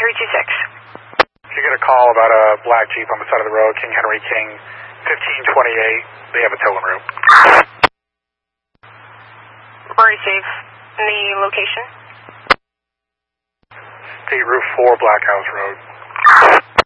326. You get a call about a black Jeep on the side of the road, King Henry King, 1528. They have a tow en route. Very safe. The location? State Route 4, Black House Road.